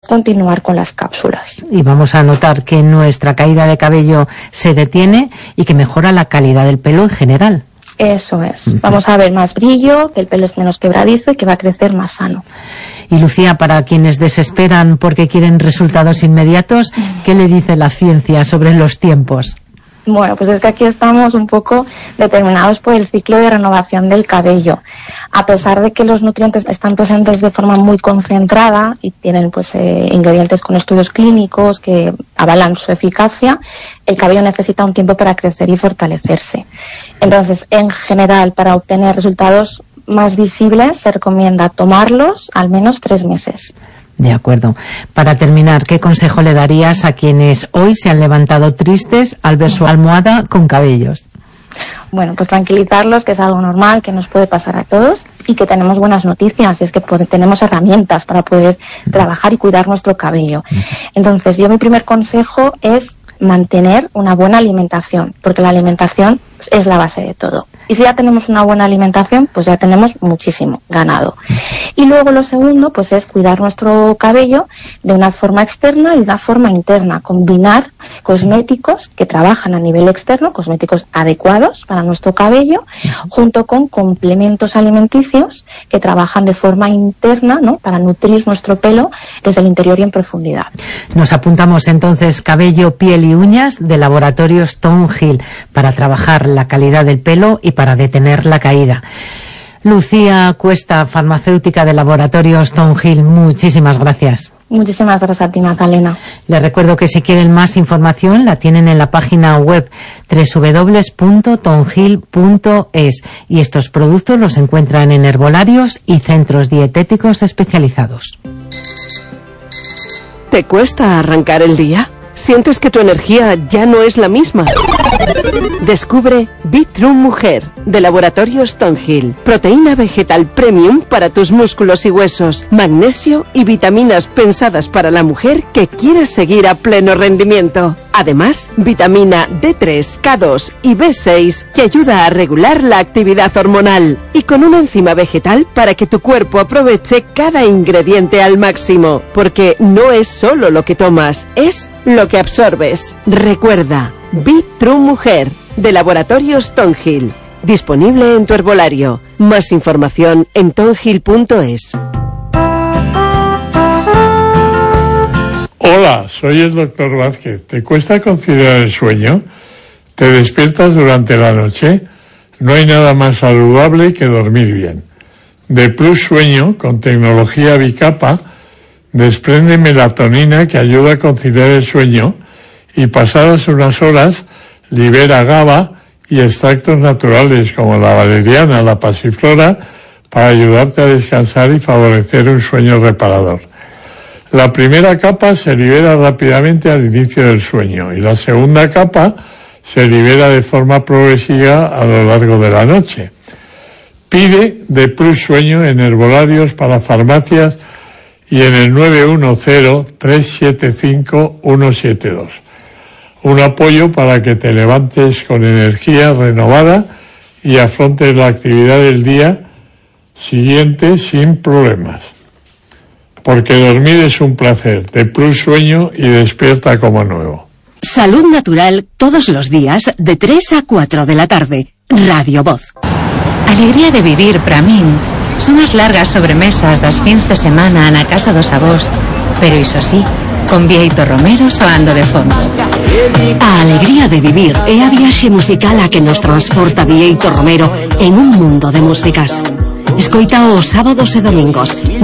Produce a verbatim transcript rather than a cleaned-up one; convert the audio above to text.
continuar con las cápsulas. Y vamos a notar que nuestra caída de cabello se detiene y que mejora la calidad del pelo en general. Eso es. Vamos a ver más brillo, que el pelo es menos quebradizo y que va a crecer más sano. Y Lucía, para quienes desesperan porque quieren resultados inmediatos, ¿qué le dice la ciencia sobre los tiempos? Bueno, pues es que aquí estamos un poco determinados por el ciclo de renovación del cabello. A pesar de que los nutrientes están presentes de forma muy concentrada y tienen pues eh, ingredientes con estudios clínicos que avalan su eficacia, el cabello necesita un tiempo para crecer y fortalecerse. Entonces, en general, para obtener resultados más visibles, se recomienda tomarlos al menos tres meses. De acuerdo. Para terminar, ¿qué consejo le darías a quienes hoy se han levantado tristes al ver su almohada con cabellos? Bueno, pues tranquilizarlos, que es algo normal, que nos puede pasar a todos y que tenemos buenas noticias, y es que pod- tenemos herramientas para poder trabajar y cuidar nuestro cabello. Entonces, yo mi primer consejo es mantener una buena alimentación, porque la alimentación es la base de todo. Y si ya tenemos una buena alimentación, pues ya tenemos muchísimo ganado. Y luego lo segundo, pues es cuidar nuestro cabello de una forma externa y de una forma interna. Combinar cosméticos que trabajan a nivel externo, cosméticos adecuados para nuestro cabello, junto con complementos alimenticios que trabajan de forma interna, ¿no?, para nutrir nuestro pelo desde el interior y en profundidad. Nos apuntamos entonces cabello, piel y uñas de Laboratorio Stonehill para trabajar la calidad del pelo y para detener la caída. Lucía Cuesta, farmacéutica de Laboratorio Stonehill, muchísimas gracias. Muchísimas gracias a ti, Magdalena. Les recuerdo que si quieren más información la tienen en la página web doble u doble u doble u punto tonhill punto es y estos productos los encuentran en herbolarios y centros dietéticos especializados. ¿Te cuesta arrancar el día? ¿Sientes que tu energía ya no es la misma? Descubre Be-True Mujer, de Laboratorio Stonehill. Proteína vegetal premium para tus músculos y huesos, magnesio y vitaminas pensadas para la mujer que quiere seguir a pleno rendimiento. Además, vitamina D tres, K dos y B seis que ayuda a regular la actividad hormonal. Y con una enzima vegetal para que tu cuerpo aproveche cada ingrediente al máximo. Porque no es solo lo que tomas, es lo que absorbes. Recuerda, Be-True Mujer, de Laboratorio Stonehill. Disponible en tu herbolario. Más información en tonhill punto es. Hola, soy el doctor Vázquez. ¿Te cuesta conciliar el sueño? ¿Te despiertas durante la noche? No hay nada más saludable que dormir bien. De Plus Sueño, con tecnología bicapa, desprende melatonina que ayuda a conciliar el sueño y pasadas unas horas libera GABA y extractos naturales como la valeriana, la pasiflora, para ayudarte a descansar y favorecer un sueño reparador. La primera capa se libera rápidamente al inicio del sueño y la segunda capa se libera de forma progresiva a lo largo de la noche. Pide de Plus Sueño en herbolarios, para farmacias y en el nueve uno cero, tres siete cinco, uno siete dos. Un apoyo para que te levantes con energía renovada y afrontes la actividad del día siguiente sin problemas. Porque dormir es un placer. De Plus Sueño y despierta como nuevo. Salud natural todos los días de tres a cuatro de la tarde. Radio Voz. Alegría de vivir para min son as largas sobremesas das fins de semana na casa dos avós, pero iso sí, con Bieito Romero soando de fondo. A alegría de vivir é a viaxe musical a que nos transporta Bieito Romero en un mundo de músicas. Escoita os sábados e domingos